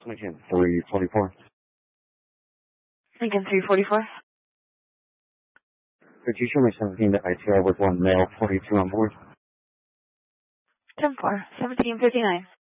Lincoln 344. Lincoln 344. Could you show me 17 to ITR with one male, 42 on board? 10-4, 1759.